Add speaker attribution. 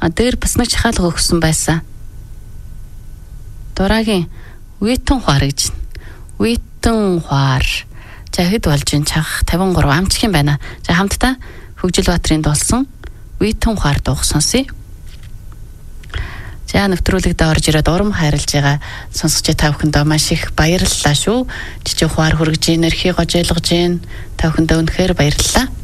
Speaker 1: Дээр бас нэг шахаалга өгсөн байсан. Дураагийн Үйтэн хуар гэж. Үйтэн хуар. За хэд болж ин чах 53 амчих юм байна. За хамтдаа Хөгжилбаатарын дуулсан Үйтэн хуар дуух сонсъё. За нэвтрүүлэгдээ орж ирээд урам хайрлж байгаа сонсогч та бүхэндээ маш их баярлалаа шүү. Жижиг хуар хүргэж ийн, эрхийг гожойлгож ийн. Та бүхэндээ үнэхээр баярлалаа.